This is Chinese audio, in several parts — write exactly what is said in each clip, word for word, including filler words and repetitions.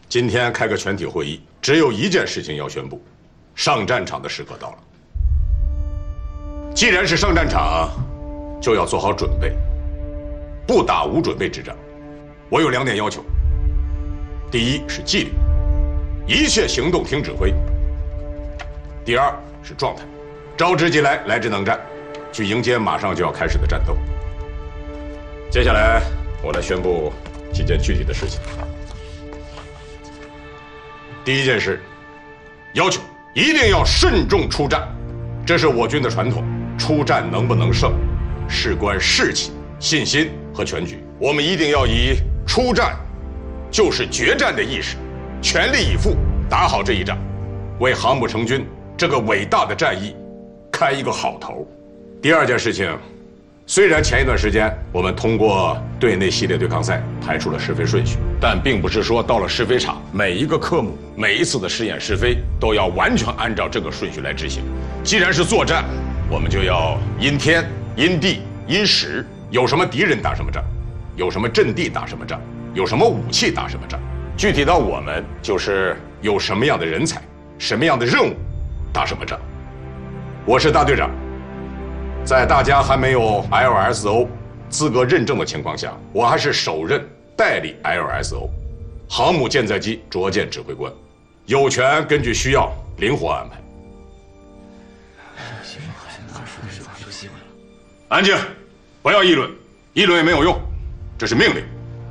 今天开个全体会议，只有一件事情要宣布：上战场的时刻到了。既然是上战场，就要做好准备，不打无准备之仗。我有两点要求：第一是纪律，一切行动听指挥；第二是状态，召之即来，来之能战，去迎接马上就要开始的战斗。接下来，我来宣布几件具体的事情。第一件事，要求一定要慎重出战，这是我军的传统。出战能不能胜，事关士气、信心和全局。我们一定要以出战就是决战的意识，全力以赴打好这一仗，为航母成军这个伟大的战役开一个好头。第二件事情，虽然前一段时间我们通过队内系列对抗赛排出了试飞顺序，但并不是说到了试飞场，每一个科目、每一次的试验试飞都要完全按照这个顺序来执行。既然是作战，我们就要因天、因地、因时，有什么敌人打什么仗，有什么阵地打什么仗，有什么武器打什么仗。具体到我们，就是有什么样的人才、什么样的任务，打什么仗。我是大队长，在大家还没有 L S O 资格认证的情况下，我还是首任代理 L S O 航母舰载机着舰指挥官，有权根据需要灵活安排。安静，不要议论，议论也没有用，这是命令。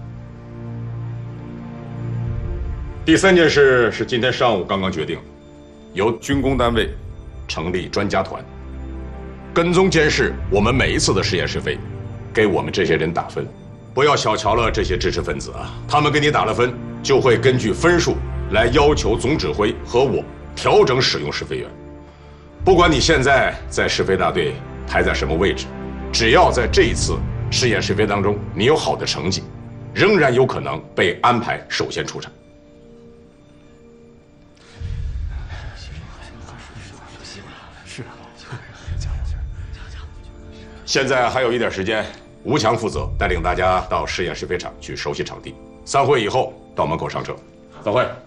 第三件事是今天上午刚刚决定，由军工单位成立专家团，跟踪监视我们每一次的实验试飞，给我们这些人打分。不要小瞧了这些知识分子啊，他们给你打了分，就会根据分数来要求总指挥和我调整使用试飞员。不管你现在在试飞大队排在什么位置，只要在这一次试验试飞当中你有好的成绩，仍然有可能被安排首先出场。是啊，现在还有一点时间，吴强负责带领大家到试验试飞场去熟悉场地。散会以后到门口上车。散会。